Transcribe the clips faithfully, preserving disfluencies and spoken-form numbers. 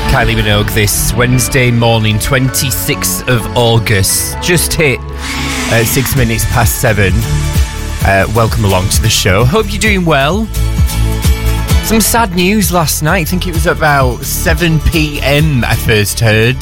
Kylie Minogue this Wednesday morning, twenty-sixth of August. Just hit uh, six minutes past seven. Uh, welcome along to the show. Hope you're doing well. Some sad news last night. I think it was about seven p.m. I first heard.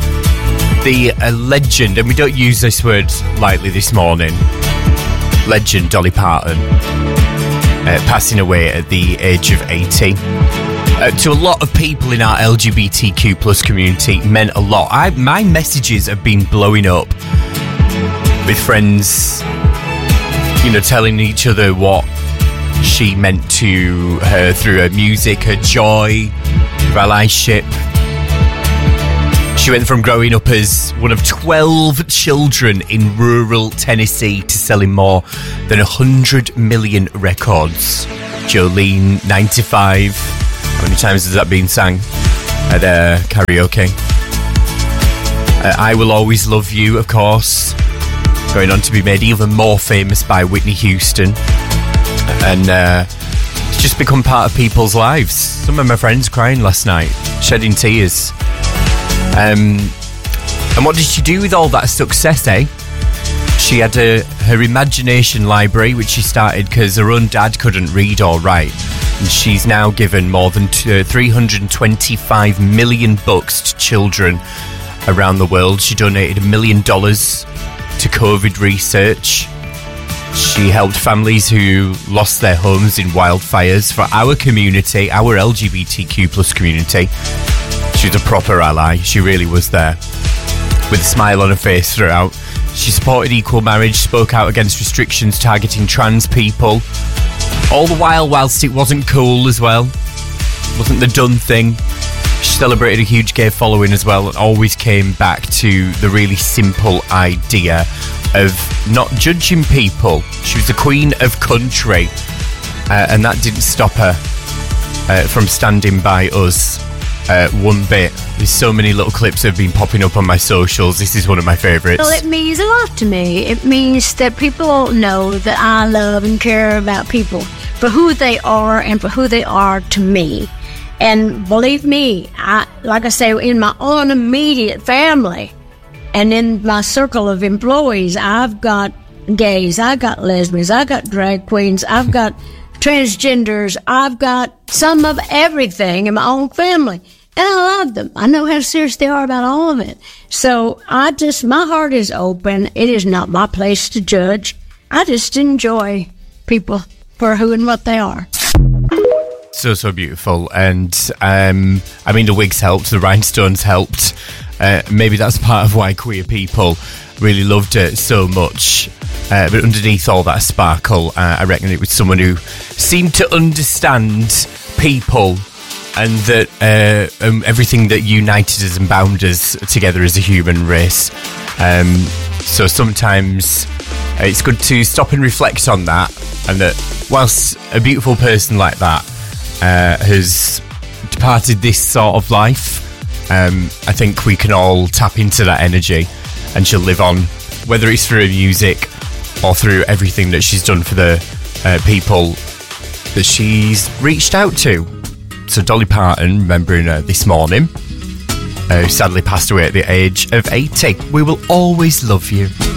The uh, legend, and we don't use this word lightly this morning, legend Dolly Parton, uh, passing away at the age of eighty. Uh, to a lot of people in our L G B T Q plus community, meant a lot. I, my messages have been blowing up with friends, you know, telling each other what she meant to her through her music, her joy, her allyship. She went from growing up as one of twelve children in rural Tennessee to selling more than one hundred million records. Jolene, ninety-five. How many times has that been sang at uh, karaoke? Uh, I Will Always Love You, of course, going on to be made even more famous by Whitney Houston. And uh, it's just become part of people's lives. Some of my friends crying last night, shedding tears. Um, and what did she do with all that success, eh? She had a, her imagination library, which she started because her own dad couldn't read or write. And she's now given more than three hundred twenty-five million books to children around the world. She donated a million dollars to COVID research. She helped families who lost their homes in wildfires for our community, our L G B T Q plus community. She was a proper ally. She really was there, with a smile on her face throughout. She supported equal marriage, spoke out against restrictions targeting trans people. All the while, whilst it wasn't cool as well, wasn't the done thing, she celebrated a huge gay following as well, and always came back to the really simple idea of not judging people. She was the queen of country, uh, and that didn't stop her uh, from standing by us uh, one bit. There's so many little clips that have been popping up on my socials. This is one of my favourites. Well, it means a lot to me. It means that people know that I love and care about people for who they are and for who they are to me. And believe me, I, like I say, in my own immediate family and in my circle of employees, I've got gays, I've got lesbians, I've got drag queens, I've got transgenders, I've got some of everything in my own family. And I love them. I know how serious they are about all of it. So I just, my heart is open. It is not my place to judge. I just enjoy people for who and what they are. So, so beautiful. And, um, I mean, the wigs helped, the rhinestones helped. Uh, maybe that's part of why queer people really loved it so much. Uh, but underneath all that sparkle, uh, I reckon it was someone who seemed to understand people and that uh, um, everything that united us and bound us together as a human race. Um, so sometimes uh, it's good to stop and reflect on that, and that whilst a beautiful person like that uh, has departed this sort of life, um, I think we can all tap into that energy, and she'll live on, whether it's through her music or through everything that she's done for the uh, people that she's reached out to. So Dolly Parton, remembering her this morning, uh, who sadly passed away at the age of eighty. We will always love you.